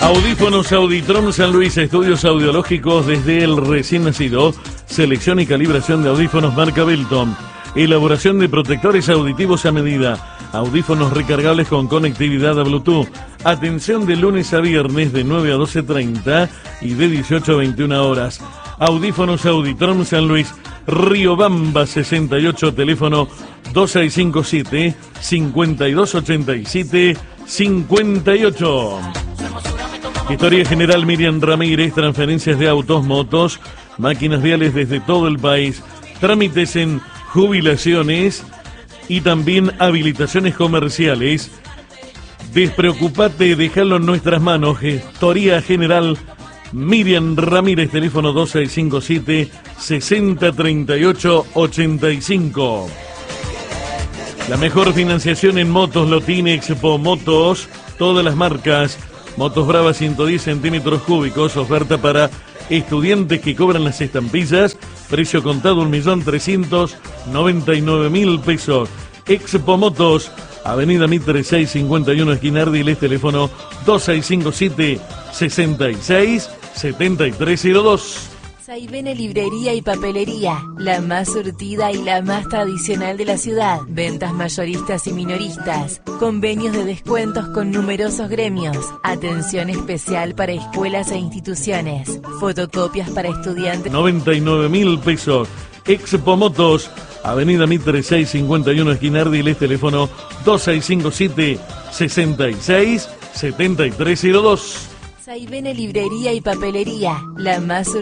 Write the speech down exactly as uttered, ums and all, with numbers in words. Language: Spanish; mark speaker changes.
Speaker 1: Audífonos Auditron San Luis, estudios audiológicos desde el recién nacido, selección y calibración de audífonos marca Belton, elaboración de protectores auditivos a medida, audífonos recargables con conectividad a Bluetooth, atención de lunes a viernes de nueve a doce treinta y de dieciocho a veintiuna horas. Audífonos Auditron San Luis, Riobamba sesenta y ocho, teléfono dos seis cinco siete, cinco dos ocho siete, cinco ocho. Historia General Miriam Ramírez, transferencias de autos, motos, máquinas viales desde todo el país, trámites en jubilaciones y también habilitaciones comerciales. Despreocupate, déjalo en nuestras manos. Gestoría General Miriam Ramírez, teléfono dos seis cinco siete, sesenta treinta y ocho ochenta y cinco. La mejor financiación en motos, Lotín, Expo Motos, todas las marcas. Motos Brava ciento diez centímetros cúbicos, oferta para estudiantes que cobran las estampillas, precio contado un millón trescientos noventa y nueve mil pesos. Expo Motos, Avenida Mitre seiscientos cincuenta y uno, esquina Ardiles, teléfono dos seis cinco siete, sesenta y seis, setenta y tres cero dos.
Speaker 2: Saibene Librería y Papelería, la más surtida y la más tradicional de la ciudad. Ventas mayoristas y minoristas, convenios de descuentos con numerosos gremios, atención especial para escuelas e instituciones, fotocopias para estudiantes.
Speaker 1: noventa y nueve mil pesos. Expo Motos, Avenida Mitre seiscientos cincuenta y uno, esquina Ardiles, teléfono dos seis cinco siete, sesenta y seis, setenta y tres cero dos.
Speaker 2: Saibene Librería y Papelería, la más surtida.